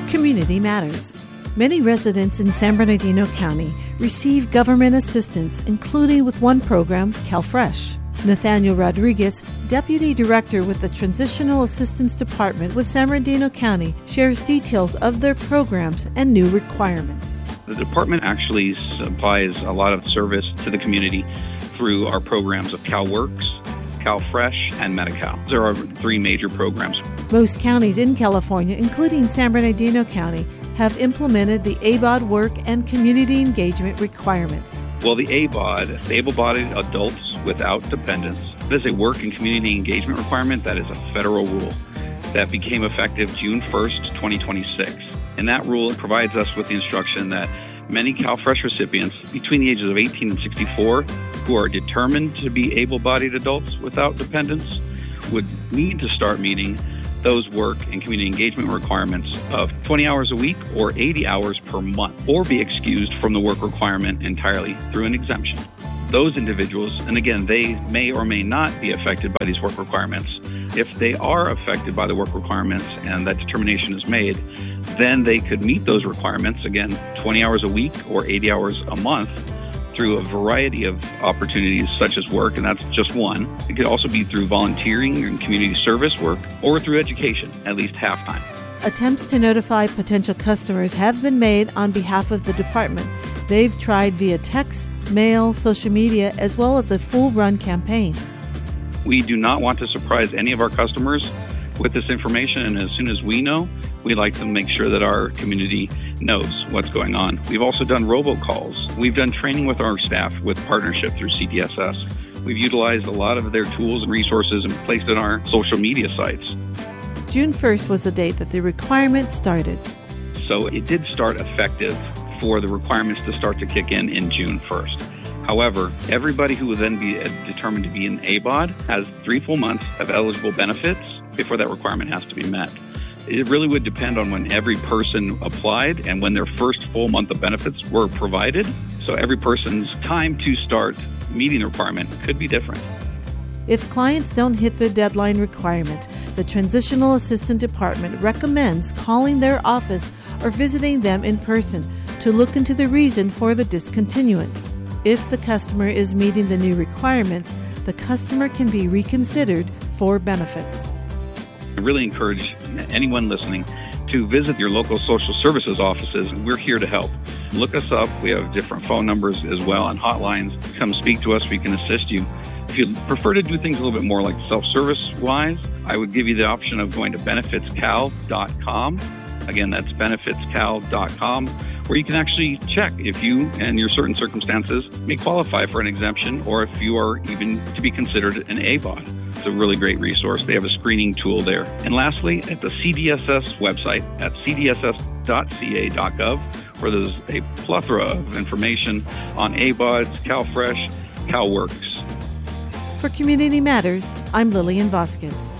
Community Matters. Many residents in San Bernardino County receive government assistance, including with one program, CalFresh. Nathaniel Rodriguez, Deputy Director with the Transitional Assistance Department with San Bernardino County, shares details of their programs and new requirements. The department actually supplies a lot of service to the community through our programs of CalWorks, CalFresh, and Medi-Cal. There are three major programs. Most counties in California, including San Bernardino County, have implemented the ABOD work and community engagement requirements. Well, the ABOD, the able-bodied adults without dependents, is a work and community engagement requirement that is a federal rule that became effective June 1st, 2026. And that rule provides us with the instruction that many CalFresh recipients between the ages of 18 and 64 who are determined to be able-bodied adults without dependents would need to start meeting those work and community engagement requirements of 20 hours a week or 80 hours per month, or be excused from the work requirement entirely through an exemption. Those individuals, and again, they may or may not be affected by these work requirements. If they are affected by the work requirements and that determination is made, then they could meet those requirements, again, 20 hours a week or 80 hours a month, through a variety of opportunities such as work, and that's just one. It could also be through volunteering and community service work, or through education, at least half-time. Attempts to notify potential customers have been made on behalf of the department. They've tried via text, mail, social media, as well as a full-run campaign. We do not want to surprise any of our customers with this information, and as soon as we know, we like to make sure that our community knows what's going on. We've also done robocalls. We've done training with our staff with partnership through CDSS. We've utilized a lot of their tools and resources and placed it on our social media sites. June 1st was the date that the requirement started. So it did start effective for the requirements to start to kick in June 1st. However, everybody who will then be determined to be an ABOD has 3 full months of eligible benefits before that requirement has to be met. It really would depend on when every person applied and when their first full month of benefits were provided. So every person's time to start meeting the requirement could be different. If clients don't hit the deadline requirement, the Transitional Assistance Department recommends calling their office or visiting them in person to look into the reason for the discontinuance. If the customer is meeting the new requirements, the customer can be reconsidered for benefits. I really encourage anyone listening to visit your local social services offices. We're here to help. Look us up. We have different phone numbers as well and hotlines. Come speak to us. We can assist you. If you prefer to do things a little bit more like self-service wise, I would give you the option of going to benefitscal.com. Again, that's benefitscal.com, where you can actually check if you and your certain circumstances may qualify for an exemption or if you are even to be considered an ABOD. It's a really great resource. They have a screening tool there. And lastly, at the CDSS website at cdss.ca.gov, where there's a plethora of information on ABODs, CalFresh, CalWorks. For Community Matters, I'm Lillian Vasquez.